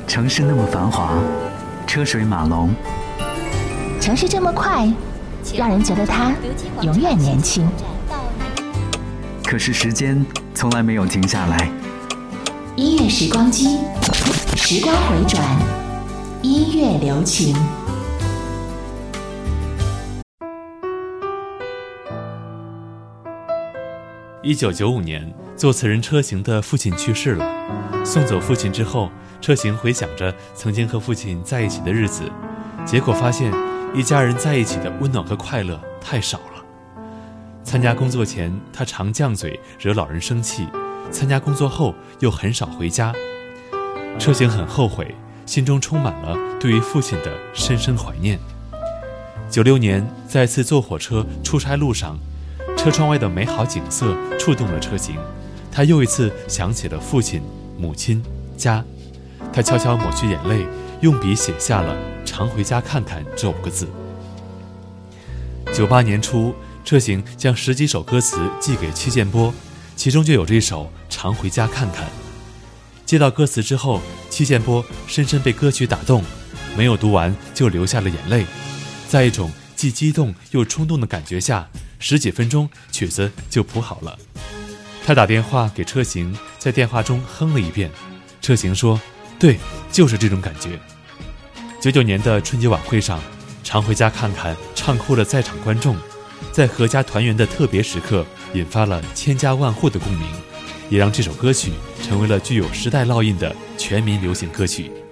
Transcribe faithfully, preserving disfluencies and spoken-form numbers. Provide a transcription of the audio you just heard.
城市那么繁华，车水马龙， 城市这么快，让人觉得它永远年轻。 可是时间从来没有停下来。 音乐时光机，时光回转，音乐留情。 一九九五年，作词人车行的父亲去世了。送走父亲之后，车行回想着曾经和父亲在一起的日子，结果发现一家人在一起的温暖和快乐太少了。参加工作前，他常犟嘴惹老人生气；参加工作后，又很少回家。车行很后悔，心中充满了对于父亲的深深怀念。九六年，在次坐火车出差路上，车窗外的美好景色触动了车行，他又一次想起了父亲、母亲、家。他悄悄抹去眼泪，用笔写下了“常回家看看”这五个字。九八年初，车行将十几首歌词寄给戚建波，其中就有这首《常回家看看》。接到歌词之后，戚建波深深被歌曲打动，没有读完就流下了眼泪。在一种既激动又冲动的感觉下，十几分钟曲子就谱好了。他打电话给车行，在电话中哼了一遍。车行说：“对，就是这种感觉。”九九年的春节晚会上，常回家看看唱哭了在场观众，在阖家团圆的特别时刻，引发了千家万户的共鸣，也让这首歌曲成为了具有时代烙印的全民流行歌曲。